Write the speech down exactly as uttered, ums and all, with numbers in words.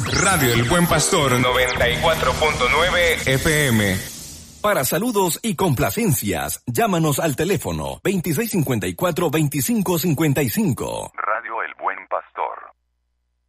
Radio El Buen Pastor noventa y cuatro punto nueve F M. Para saludos y complacencias, llámanos al teléfono veintiséis cincuenta y cuatro, veinticinco cincuenta y cinco.